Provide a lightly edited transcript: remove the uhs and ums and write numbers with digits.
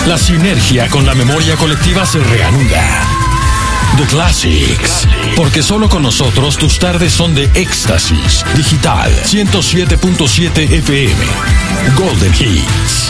La sinergia con la memoria colectiva se reanuda. The Classics. Porque solo con nosotros tus tardes son de éxtasis. Digital 107.7 FM. Golden Hits.